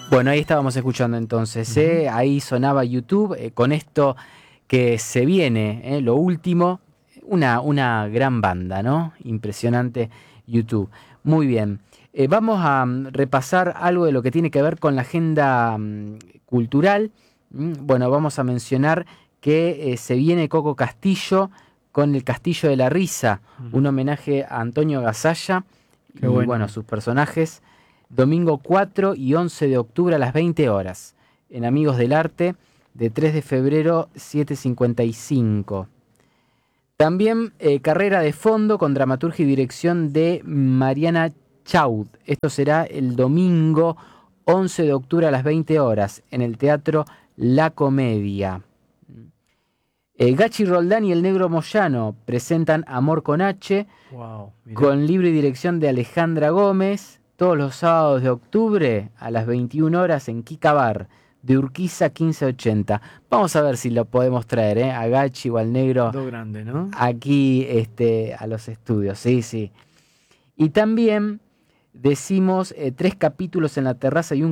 Bueno, ahí estábamos escuchando entonces, ahí sonaba YouTube, con esto que se viene, lo último, una gran banda, ¿no? Impresionante YouTube. Muy bien. Vamos a repasar algo de lo que tiene que ver con la agenda cultural. Bueno, vamos a mencionar que se viene Coco Castillo con el Castillo de la Risa, un homenaje a Antonio Gasalla y bueno, a sus personajes. Domingo 4 y 11 de octubre a las 20 horas, en Amigos del Arte, de 3 de febrero, 7:55. También carrera de fondo con dramaturgia y dirección de Mariana Chaud. Esto será el domingo 11 de octubre a las 20 horas, en el Teatro La Comedia. Gachi Roldán y el Negro Moyano presentan Amor con H, con libro y dirección de Alejandra Gómez, todos los sábados de octubre a las 21 horas en Kika Bar, de Urquiza 1580. Vamos a ver si lo podemos traer, a Gachi o al Negro. Todo grande, ¿no? Aquí a los estudios, sí. Y también decimos 3 capítulos en la terraza y un